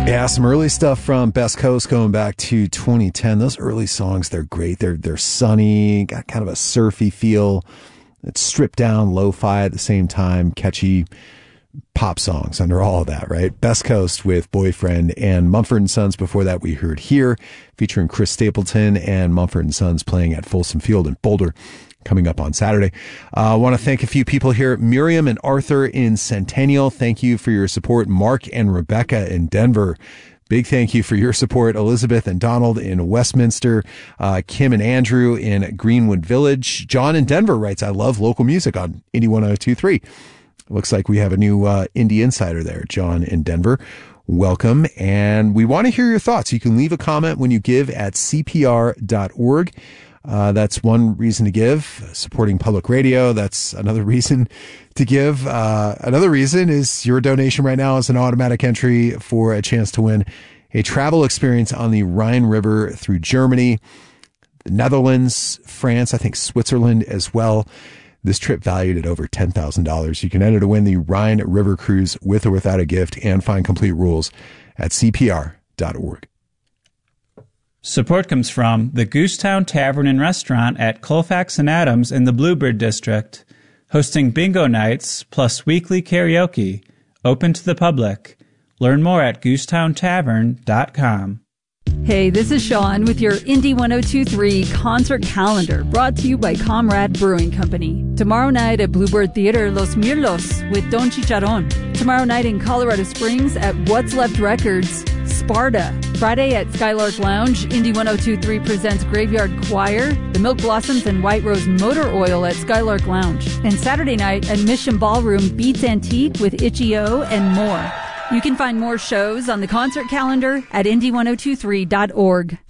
Yeah, some early stuff from Best Coast going back to 2010. Those early songs, they're great. They're sunny, got kind of a surfy feel. It's stripped down, lo-fi at the same time, catchy pop songs under all of that, right? Best Coast with Boyfriend, and Mumford & Sons before that we heard Here, featuring Chris Stapleton and Mumford & Sons playing at Folsom Field in Boulder, coming up on Saturday. I want to thank a few people here. Miriam and Arthur in Centennial, thank you for your support. Mark and Rebecca in Denver, big thank you for your support. Elizabeth and Donald in Westminster, Kim and Andrew in Greenwood Village. John in Denver writes, I love local music on Indie 102.3. Looks like we have a new Indie Insider there, John in Denver. Welcome. And we want to hear your thoughts. You can leave a comment when you give at cpr.org. That's one reason to give. Supporting public radio, that's another reason to give. Another reason is your donation right now is an automatic entry for a chance to win a travel experience on the Rhine River through Germany, the Netherlands, France, I think Switzerland as well. This trip valued at over $10,000. You can enter to win the Rhine River Cruise with or without a gift, and find complete rules at cpr.org. Support comes from the Goosetown Tavern and Restaurant at Colfax and Adams in the Bluebird District, hosting bingo nights plus weekly karaoke, open to the public. Learn more at goosetowntavern.com. Hey, this is Sean with your Indie 102.3 concert calendar, brought to you by Comrade Brewing Company. Tomorrow night at Bluebird Theater, Los Mirlos with Don Chicharron. Tomorrow night in Colorado Springs at What's Left Records, Sparta. Friday at Skylark Lounge, Indie 102.3 presents Graveyard Choir, the Milk Blossoms and White Rose Motor Oil at Skylark Lounge. And Saturday night at Mission Ballroom, Beats Antique with Itch.io and more. You can find more shows on the concert calendar at indie1023.org.